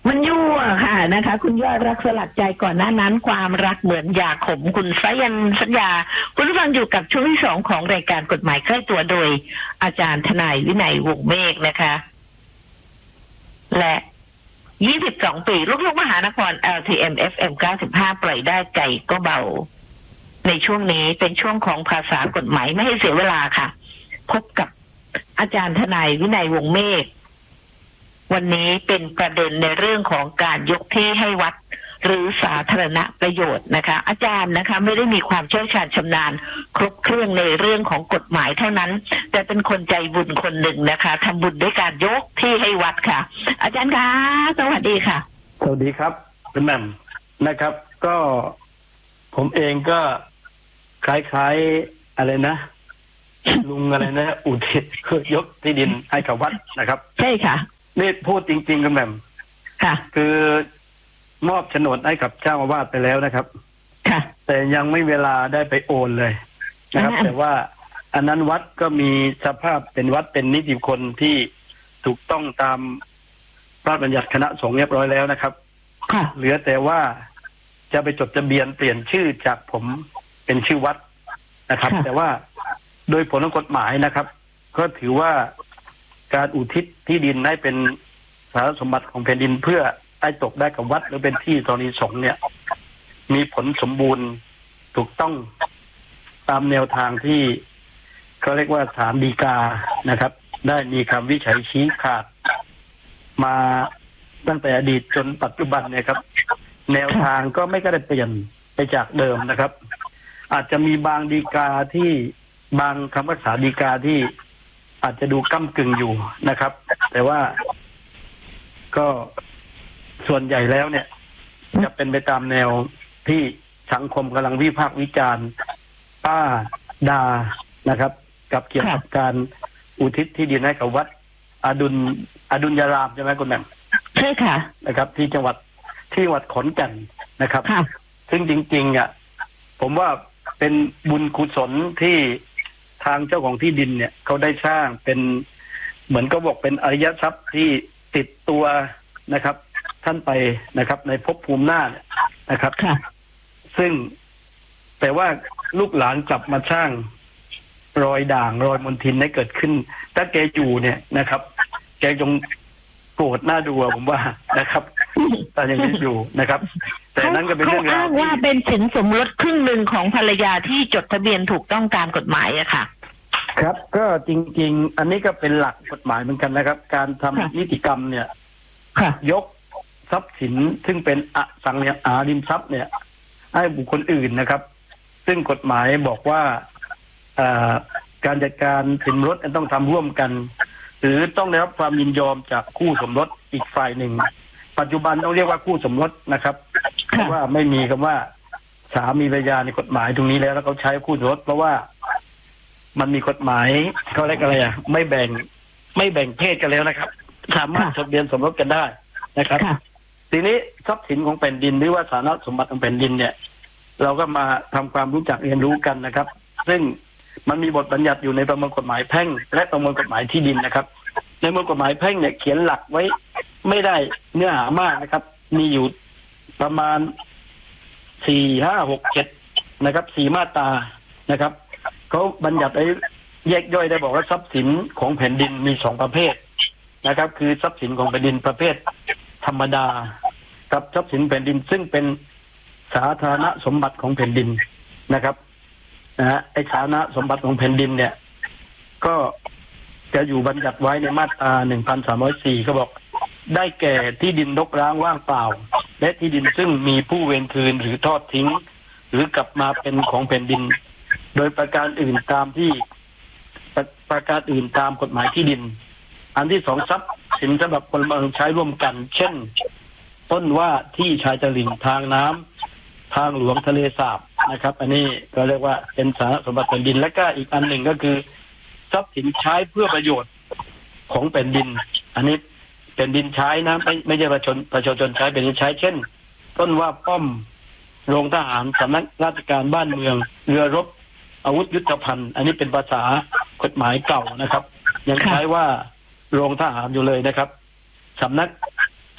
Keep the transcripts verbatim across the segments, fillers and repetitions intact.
มันยั่วค่ะนะคะคุณยอดรักสลักใจก่อนหน้านั้นความรักเหมือนยาขมคุณสายันสัญญาคุณผู้ฟังอยู่กับช่วงที่สองของรายการกฎหมายใกล้ตัวโดยอาจารย์ทนายวินัยวงศ์เมฆนะคะและยี่สิบสองปีลูกทุ่งมหานคร แอล ที เอ็ม เอฟ เอ็ม เก้าสิบห้า ปล่อยได้ใจก็เบาในช่วงนี้เป็นช่วงของภาษากฎหมายไม่ให้เสียเวลาค่ะพบกับอาจารย์ทนายวินัยวงศ์เมฆวันนี้เป็นประเด็นในเรื่องของการยกที่ให้วัดหรือสาธารณประโยชน์นะคะอาจารย์นะคะไม่ได้มีความเชี่ยวชาญชำนาญครบเครื่องในเรื่องของกฎหมายเท่านั้นแต่เป็นคนใจบุญคนหนึ่งนะคะทำบุญด้วยการยกที่ให้วัดค่ะอาจารย์คะสวัสดีค่ะสวัสดีครับคุณแม่มนะครับก็ผมเองก็คล้ายๆอะไรนะลุงอะไรนะอุทิศคือยกที่ดินให้กับวัดนะครับใช่ค่ะนี่พูดจริงๆคุณแม่มค่ะคือมอบโฉนดให้กับเจ้าอาวาสไปแล้วนะครับค่ะแต่ยังไม่เวลาได้ไปโอนเลยนะครับแต่ว่าอันนั้นวัดก็มีสภาพเป็นวัดเป็นนิติบุคคลที่ถูกต้องตามพระราชบัญญัติคณะสงฆ์เรียบร้อยแล้วนะครับค่ะเหลือแต่ว่าจะไปจดทะเบียนเปลี่ยนชื่อจากผมเป็นชื่อวัดนะครับแต่ว่าโดยผลของกฎหมายนะครับก็ถือว่าการอุทิศที่ดินให้เป็นสาธารณสมบัติของแผ่นดินเพื่อให้ตกได้กับวัดหรือเป็นที่ธรณีสงฆ์เนี่ยมีผลสมบูรณ์ถูกต้องตามแนวทางที่เขาเรียกว่าศาลฎีกานะครับได้มีคำวิจัยชี้ขาดมาตั้งแต่อดีตจนปัจจุบันเนี่ยครับแนวทางก็ไม่ก็ได้เปลี่ยนไปจากเดิมนะครับอาจจะมีบางฎีกาที่บางคำพิพากษาฎีกาที่อาจจะดูก้ำกึ่งอยู่นะครับแต่ว่าก็ส่วนใหญ่แล้วเนี่ยจะเป็นไปตามแนวที่สังคมกำลังวิพากษ์วิจารณ์ป้าดานะครับกับเกี่ยวกับการอุทิศที่ดินให้กับวัดอดุลอดุลยารามใช่ไหมคุณแม่ใช่ค่ะนะครับที่จังหวัดที่จังหวัดขอนแก่นนะครับซึ่งจริงๆอ่ะผมว่าเป็นบุญกุศลที่ทางเจ้าของที่ดินเนี่ยเขาได้สร้างเป็นเหมือนก็บอกเป็นอริยทรัพย์ที่ติดตัวนะครับท่านไปนะครับในภพภูมิหน้านะครับซึ่งแต่ว่าลูกหลานกลับมาสร้างรอยด่างรอยมลทินให้เกิดขึ้นถ้าแกอยู่เนี่ยนะครับแกจงโกรธหน้าดูผมว่านะครับแต่ยังไม่อยู่นะครับแต่นั้นก็เป็นเรื่องราวที่ว่าเป็นสินสมรสครึ่งหนึ่งของภรรยาที่จดทะเบียนถูกต้องตามกฎหมายอะค่ะครับก็จริงๆอันนี้ก็เป็นหลักกฎหมายเหมือนกันนะครับการทำนิติกรรมเนี่ยยกทรัพย์สินซึ่งเป็นอสังหาริมทรัพย์เนี่ยให้บุคคลอื่นนะครับซึ่งกฎหมายบอกว่าการจัดการสินรถต้องทำร่วมกันหรือต้องได้รับความยินยอมจากคู่สมรสอีกฝ่ายหนึ่งปัจจุบันต้องเรียกว่าคู่สมรสนะครับเพราะว่าไม่มีคำว่าสามีภรรยาในกฎหมายตรงนี้แล้วแล้วเขาใช้คู่สมรสเพราะว่ามันมีกฎหมายเขาเรียกอะไรอ่ะไม่แบ่งไม่แบ่งเพศกันแล้วนะครับสามารถจดทะเบียนสมรสกันได้นะครับทีนี้ทรัพย์สินของแผ่นดินหรือว่าสาธารณสมบัติของแผ่นดินเนี่ยเราก็มาทำความรู้จักเรียนรู้กันนะครับซึ่งมันมีบทบัญญัติอยู่ในประมวลกฎหมายแพ่งและประมวลกฎหมายที่ดินนะครับในประมวลกฎหมายแพ่งเนี่ยเขียนหลักไว้ไม่ได้เนื้อหามากนะครับมีอยู่ประมาณสี่ห้าหกเจ็ดนะครับสี่มาตรานะครับเขาบัญญัติไว้แยกย่อยได้บอกว่าทรัพย์สินของแผ่นดินมีสองประเภทนะครับคือทรัพย์สินของแผ่นดินประเภทธรรมดากับทรัพย์สินแผ่นดินซึ่งเป็นสาธารณสมบัติของแผ่นดินนะครับนะฮะไอ้สาธารณสมบัติของแผ่นดินเนี่ยก็จะอยู่บัญญัติไว้ในมาตราหนึ่งพันสามร้อยสี่เขาบอกได้แก่ที่ดินรกร้างว่างเปล่าและที่ดินซึ่งมีผู้เวรคืนหรือทอดทิ้งหรือกลับมาเป็นของแผ่นดินโดยประการอื่นตามที่ประประการอื่นตามกฎหมายที่ดินอันที่สองทรัพย์สินสำหรับพลเมืองใช้ร่วมกันเช่นต้นว่าที่ชายตลิ่งทางน้ำทางหลวงทะเลสาบนะครับอันนี้ก็เรียกว่าเป็นสาธารณสมบัติแผ่นดินและก็อีกอันหนึ่งก็คือทรัพย์สินใช้เพื่อประโยชน์ของแผ่นดินอันนี้แผ่นดินใช้นะไม่ไม่ใช่ประชาชนประชาชนใช้แผ่นดินใช้เช่นต้นว่าป้อมโรงทหารสำนักราชการบ้านเมืองเรือรบอาวุธยุทโธภัณฑ์อันนี้เป็นภาษากฎหมายเก่านะครับยังใช้ว่าโรงทหารอยู่เลยนะครับสำนัก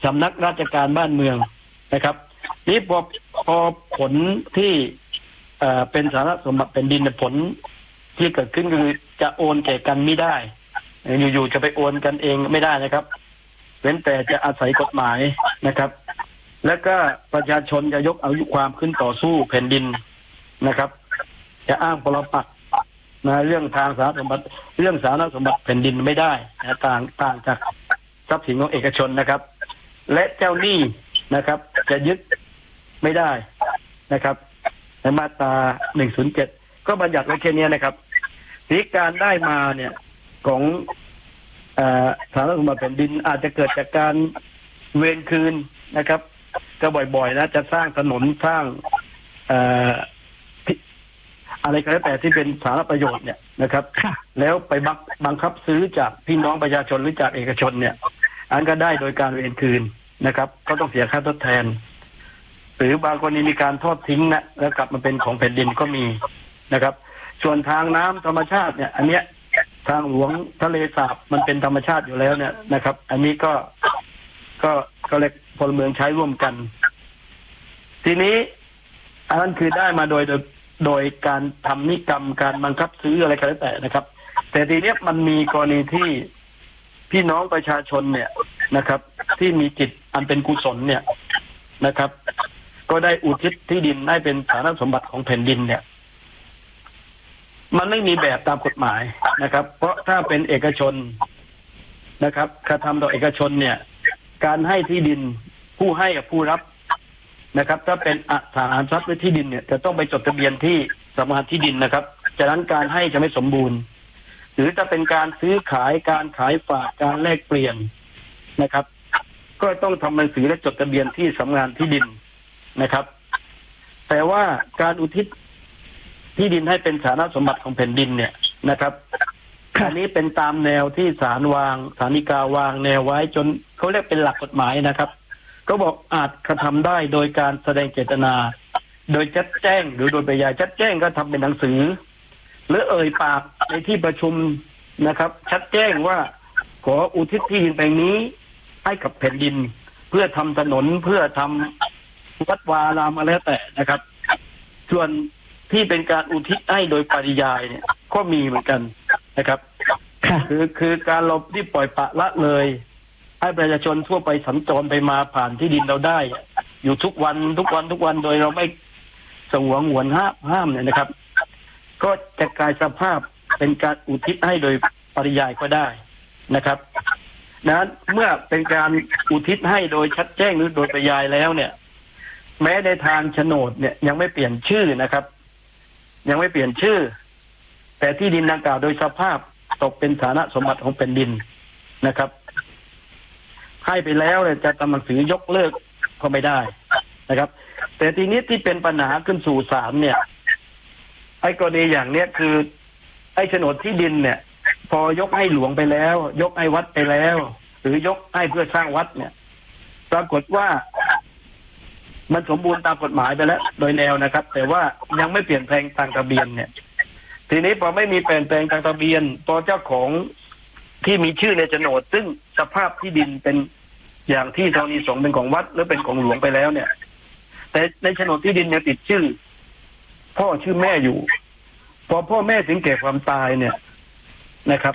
สำนักราชการบ้านเมืองนะครับนี่พอพอผลที่เอ่อเป็นสาธารณสมบัติแผ่นดินผลที่เกิดขึ้นคือจะโอนแก่กันไม่ได้อยู่ๆจะไปโอนกันเองไม่ได้นะครับเว้นแต่จะอาศัยกฎหมายนะครับแล้วก็ประชาชนจะยกอายุความขึ้นต่อสู้แผ่นดินนะครับจะอ้างปรปักษ์นะเรื่องทางสาธารณสมบัติเรื่องสาธารณสมบัติแผ่นดินไม่ได้นะต่างต่างจากทรัพย์สินของเอกชนนะครับและเจ้าหนี้นะครับจะยึดไม่ได้นะครับในมาตราหนึ่งศูนย์เจ็ดก็บัญญัติไว้แค่นี้นะครับทีการได้มาเนี่ยของสาธารณสมบัติแผ่นดินอาจจะเกิดจากการเวรคืนนะครับก็บ่อยๆนะจะสร้างถนนสร้างเอ่ออะไรก็แล้วแต่ที่เป็นสาธารณประโยชน์เนี่ยนะครับแล้วไปบังบังคับซื้อจากพี่น้องประชาชนหรือจากเอกชนเนี่ยอันก็ได้โดยการเวรคืนนะครับก็ต้องเสียค่าทดแทนหรือบางกรณีมีการทอดทิ้งนะแล้วกลับมาเป็นของแผ่นดินก็มีนะครับส่วนทางน้ำธรรมชาติเนี่ยอันเนี้ยทางหลวงทะเลสาบมันเป็นธรรมชาติอยู่แล้วเนี่ยนะครับอันนี้ก็ก็ก็เรียกพลเมืองใช้ร่วมกันทีนี้อันนั้นคือได้มาโดยโดยโดยการทำนิกรรมการบังคับซื้ออะไรก็แล้วแต่นะครับแต่ทีนี้มันมีกรณีที่พี่น้องประชาชนเนี่ยนะครับที่มีจิตอันเป็นกุศลเนี่ยนะครับก็ได้อุทิศที่ดินให้เป็นสาธารณสมบัติของแผ่นดินเนี่ยมันไม่มีแบบตามกฎหมายนะครับเพราะถ้าเป็นเอกชนนะครับกระทำต่อเอกชนเนี่ยการให้ที่ดินผู้ให้กับผู้รับนะครับถ้าเป็นอสังหาริมทรัพย์หรือที่ดินเนี่ยจะต้องไปจดทะเบียนที่สำนักงานที่ดินนะครับจากนั้นการให้จะไม่สมบูรณ์หรือจะเป็นการซื้อขายการขายฝากการแลกเปลี่ยนนะครับก็ต้องทำหนังสือและจดทะเบียนที่สำนักงานที่ดินนะครับแต่ว่าการอุทิศที่ดินให้เป็นสาธารณสมบัติของแผ่นดินเนี่ยนะครับอันนี้เป็นตามแนวที่ศาลวางศาลฎีกาวางแนวไว้จนเขาเรียกเป็นหลักกฎหมายนะครับก็บอกอาจกระทำได้โดยการแสดงเจตนาโดยชัดแจ้งหรือโดยปริยายชัดแจ้งก็ทำเป็นหนังสือหรือเอ่ยปากในที่ประชุมนะครับชัดแจ้งว่าขออุทิศที่ดินแปลงนี้ให้กับแผ่นดินเพื่อทำถนนเพื่อทำวัดวารามอะไรแต่นะครับส่วนที่เป็นการอุทิศให้โดยปริยายเนี่ยก็มีเหมือนกันนะครับคือคือการเราที่ปล่อยปละละเลยให้ประชาชนทั่วไปสัญจรไปมาผ่านที่ดินเราได้อยู่ทุกวันทุกวันทุกวันโดยเราไม่สงวนหวนห้ามห้ามเนี่ยนะครับก็จะกลายสภาพเป็นการอุทิศให้โดยปริยายก็ได้นะครับนั้นเมื่อเป็นการอุทิศให้โดยชัดแจ้งหรือโดยปริยายแล้วเนี่ยแม้ในทางโฉนดเนี่ยยังไม่เปลี่ยนชื่อนะครับยังไม่เปลี่ยนชื่อแต่ที่ดินดังกล่าวโดยสภาพตกเป็นสาธารณสมบัติของแผ่นดินนะครับให้ไปแล้วเนี่ยจะทำหนังสือยกเลิกก็ไม่ได้นะครับแต่ทีนี้ที่เป็นปัญหาขึ้นสู่ศาลเนี่ยไอ้กรณีอย่างเนี้ยคือไอ้โฉนดที่ดินเนี่ยพอยกให้หลวงไปแล้วยกให้วัดไปแล้วหรือยกให้เพื่อสร้างวัดเนี่ยปรากฏว่ามันสมบูรณ์ตามกฎหมายไปแล้วโดยแนวนะครับแต่ว่ายังไม่เปลี่ยนแปลงทางทะเบียนเนี่ยทีนี้พอไม่มีเปลี่ยนแปลงทางทะเบียนพอเจ้าของที่มีชื่อในโฉนดซึ่งสภาพที่ดินเป็นอย่างที่ธรณีสงฆ์เป็นของวัดหรือเป็นของหลวงไปแล้วเนี่ยแต่ในโฉนดที่ดินยังติดชื่อพ่อชื่อแม่อยู่พอพ่อแม่ถึงแก่ความตายเนี่ยนะครับ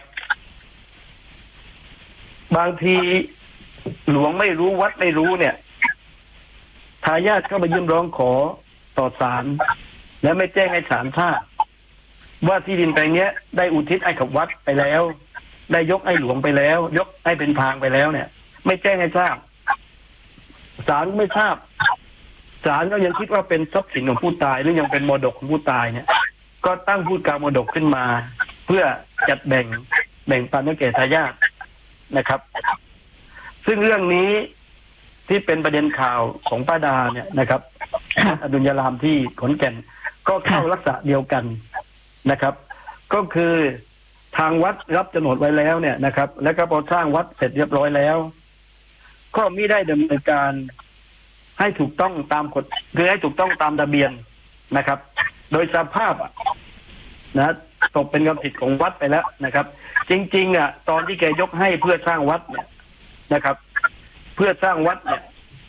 บางทีหลวงไม่รู้วัดไม่รู้เนี่ยทายาทเข้ามายื่นร้องขอต่อศาลและไม่แจ้งให้ศาลทราบว่าที่ดินแปลงนี้ได้อุทิศให้กับวัดไปแล้วได้ยกให้หลวงไปแล้วยกให้เป็นทางไปแล้วเนี่ยไม่แจ้งให้ทราบศาลไม่ทราบศาลก็ยังคิดว่าเป็นทรัพย์สินของผู้ตายหรือยังเป็นมรดกของผู้ตายเนี่ยก็ตั้งผู้กลางมรดกขึ้นมาเพื่อจัดแบ่งแบ่งปันให้แก่ทายาทนะครับซึ่งเรื่องนี้ที่เป็นประเด็นข่าวของป้าดาเนี่ยนะครับอดุลยารามที่ขอนแก่นก็เข้าลักษณะเดียวกันนะครับก็คือทางวัดรับโฉนดไว้แล้วเนี่ยนะครับแล้วก็พอสร้างวัดเสร็จเรียบร้อยแล้วก็มิได้ดำเนินการให้ถูกต้องตามกฎคือให้ถูกต้องตามทะเบียนนะครับโดยสภาพนะตกเป็นกรรมสิทธิ์ของวัดไปแล้วนะครับจริงๆอ่ะตอนที่แกยกให้เพื่อสร้างวัดเนี่ยนะครับเพื่อสร้างวัดเนี่ย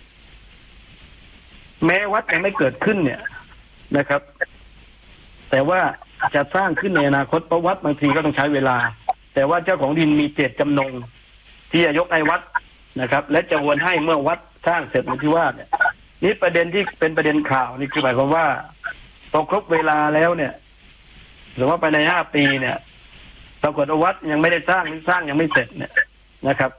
แม้วัดยังไม่เกิดขึ้นเนี่ยนะครับ แต่ว่าจะสร้างขึ้นในอนาคตเพราะวัดบางทีก็ต้องใช้เวลาแต่ว่าเจ้าของดินมีเจตจำนงที่จะยกให้วัดนะครับและจะโอนให้เมื่อวัดสร้างเสร็จที่ว่าเนี่ยนี่ประเด็นที่เป็นประเด็นข่าวนี่คือหมายความว่าพอครบเวลาแล้วเนี่ยหรือว่าไปในห้าปีเนี่ยปรากฏว่าวัดยังไม่ได้สร้างหรือสร้างยังไม่เสร็จเนี่ยนะครับ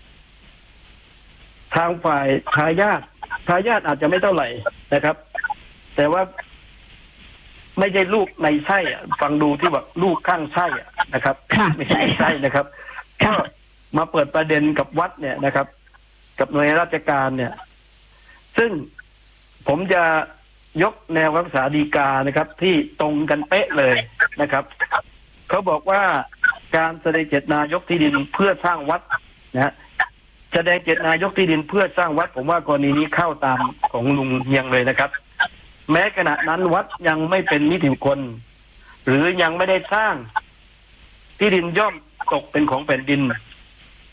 ทางฝ่ายทายาททายาทอาจจะไม่เท่าไหร่นะครับแต่ว่าไม่ใช่ลูกในไส้ฟังดูที่แบบลูกข้างไส้นะครับไม่ใช่ไส้นะครับก็มาเปิดประเด็นกับวัดเนี่ยนะครับกับหน่วยราชการเนี่ยซึ่งผมจะยกแนวคำพิพากษาฎีกานะครับที่ตรงกันเป๊ะเลยนะครับเขาบอกว่าการแสดงเจตนายกที่ดินเพื่อสร้างวัดนะแสดงเจตนายกที่ดินเพื่อสร้างวัดผมว่ากรณีนี้เข้าตามของลุงเฮียงเลยนะครับแม้ขณะนั้นวัดยังไม่เป็นนิติบุคคลหรือยังไม่ได้สร้างที่ดินย่อมตกเป็นของแผ่นดิน